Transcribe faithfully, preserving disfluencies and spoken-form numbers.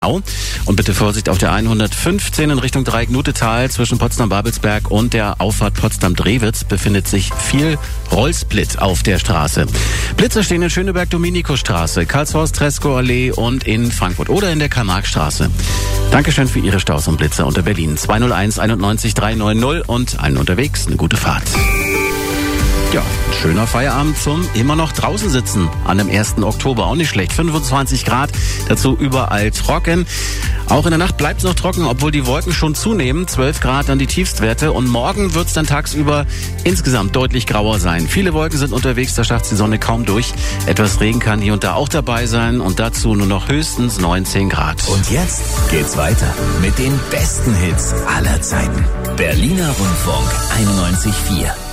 Stau. Und bitte Vorsicht auf der hundertfünfzehn in Richtung Dreieck-Nutetal zwischen Potsdam-Babelsberg und der Auffahrt Potsdam-Drewitz befindet sich viel Rollsplit auf der Straße. Blitzer stehen in Schöneberg-Dominikus-Straße, Karlshorst-Treskow-Allee und in Frankfurt oder in der Karl-Marx-Straße. Dankeschön für Ihre Staus und Blitzer unter Berlin. zwei null eins einundneunzig dreihundertneunzig und allen unterwegs eine gute Fahrt. Ja, ein schöner Feierabend zum immer noch draußen sitzen an dem ersten Oktober. Auch nicht schlecht. fünfundzwanzig Grad, dazu überall trocken. Auch in der Nacht bleibt es noch trocken, obwohl die Wolken schon zunehmen. zwölf Grad dann die Tiefstwerte. Und morgen wird es dann tagsüber insgesamt deutlich grauer sein. Viele Wolken sind unterwegs, da schafft die Sonne kaum durch. Etwas Regen kann hier und da auch dabei sein. Und dazu nur noch höchstens neunzehn Grad. Und jetzt geht's weiter mit den besten Hits aller Zeiten. Berliner Rundfunk einundneunzig Komma vier.